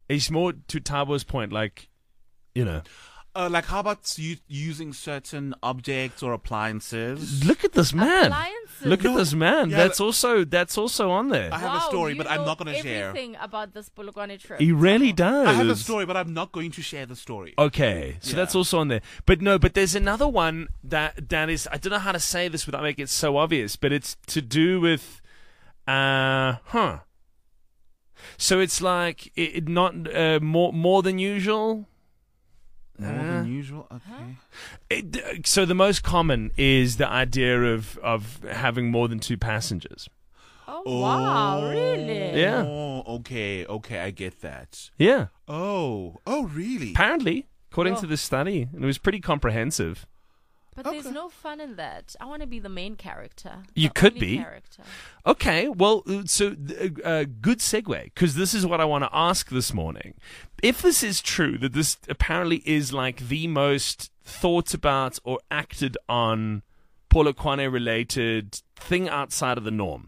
It's more to Tabo's point, like, Like, how about using certain objects or appliances? look at this man. Appliances. Look at this man. Yeah, that's also on there. I have a story, but I'm not going to share. Everything about this Polokwane trip. He really does. I have a story, but I'm not going to share the story. Okay, so that's also on there. But there's another one that is, I don't know how to say this without making it so obvious, but it's to do with, So it's like, not more than usual. More than usual? Okay. So the most common is the idea of having more than 2 passengers. Oh, wow, really? Yeah. Oh, okay, I get that. Yeah. Oh, really? Apparently, according to this study, and it was pretty comprehensive. But there's no fun in that. I want to be the main character. You the could only be. Character. Okay, well, so good segue, because this is what I want to ask this morning. If this is true, that this apparently is like the most thought about or acted on Polokwane-related thing outside of the norm,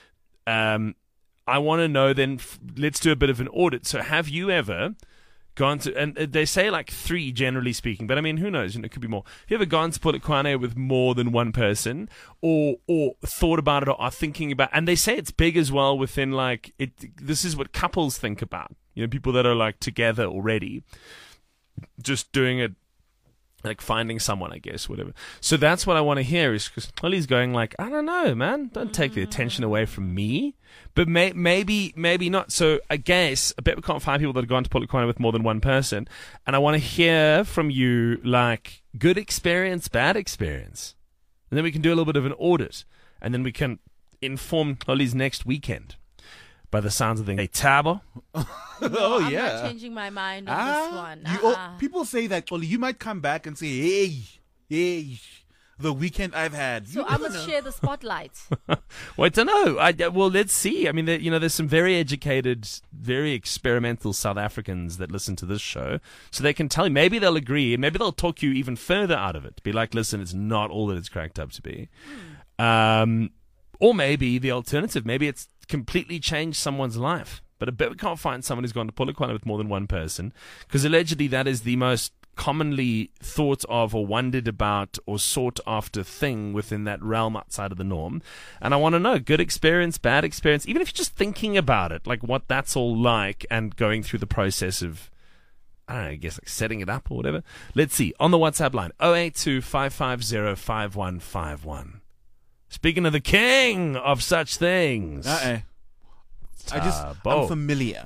I want to know then, let's do a bit of an audit. So have you ever gone to, and they say like 3 generally speaking, but I mean, who knows, it could be more. Have you ever gone to Polokwane with more than one person, or thought about it, or are thinking about, and they say it's big as well within like, this is what couples think about, people that are like together already, just doing it, like finding someone, I guess, whatever. So that's what I want to hear, is because Holly's going like, I don't know, man, don't take the attention away from me. But maybe not. So I guess I bet we can't find people that have gone to Polokwane with more than one person. And I want to hear from you, like, good experience, bad experience. And then we can do a little bit of an audit. And then we can inform Holly's next weekend. By the sounds of things. Hey, Tabo. I'm not changing my mind on this one. People say that, Oli, you might come back and say, hey, the weekend I've had. So I must share the spotlight. Well, I don't know. Well, let's see. I mean, there's some very educated, very experimental South Africans that listen to this show, so they can tell you. Maybe they'll agree, and maybe they'll talk you even further out of it. Be like, listen, it's not all that it's cracked up to be. Or maybe the alternative. Maybe it's completely changed someone's life. But I bet we can't find someone who's gone to Polokwane with more than one person, because allegedly that is the most commonly thought of or wondered about or sought after thing within that realm outside of the norm. And I want to know, good experience, bad experience, even if you're just thinking about it, like what that's all like, and going through the process of, I don't know, I guess like setting it up or whatever. Let's see. On the WhatsApp line, 082-550-5151. Speaking of the king of such things. I'm familiar.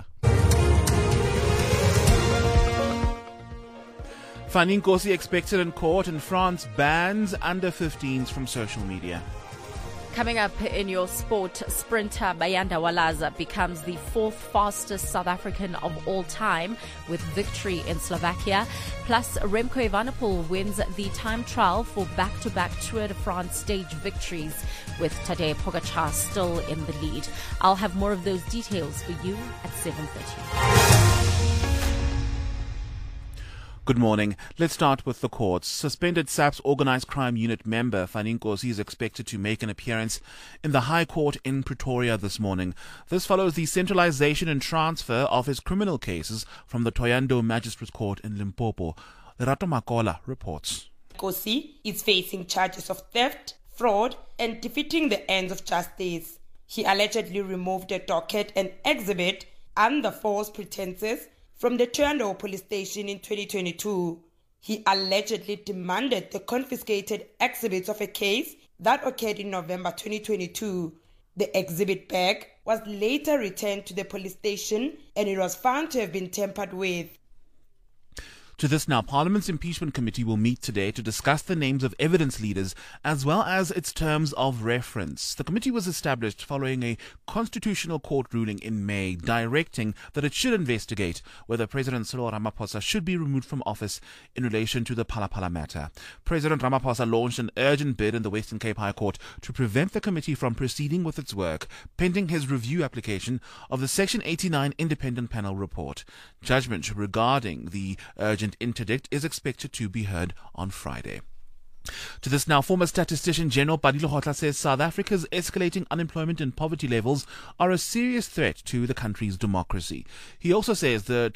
Fanny Nkosi expected in court, and France bans under-15s from social media. Coming up in your sport, sprinter Bayanda Walaza becomes the 4th fastest South African of all time with victory in Slovakia. Plus, Remco Evenepoel wins the time trial for back-to-back Tour de France stage victories with Tadej Pogacar still in the lead. I'll have more of those details for you at 7:30. Good morning. Let's start with the courts. Suspended SAPS Organised Crime Unit member Fanny Nkosi is expected to make an appearance in the High Court in Pretoria this morning. This follows the centralisation and transfer of his criminal cases from the Thohoyandou Magistrates Court in Limpopo. Lerato Makola reports. Nkosi is facing charges of theft, fraud, and defeating the ends of justice. He allegedly removed a docket and exhibit under false pretenses from the Thohoyandou police station in 2022. He allegedly demanded the confiscated exhibits of a case that occurred in November 2022. The exhibit bag was later returned to the police station and it was found to have been tampered with. To this now, Parliament's Impeachment Committee will meet today to discuss the names of evidence leaders as well as its terms of reference. The committee was established following a constitutional court ruling in May directing that it should investigate whether President Cyril Ramaphosa should be removed from office in relation to the Phala matter. President Ramaphosa launched an urgent bid in the Western Cape High Court to prevent the committee from proceeding with its work, pending his review application of the Section 89 Independent Panel report. Judgment regarding the urgent interdict is expected to be heard on Friday. To this now, former statistician General Padilo Hotla says South Africa's escalating unemployment and poverty levels are a serious threat to the country's democracy. He also says the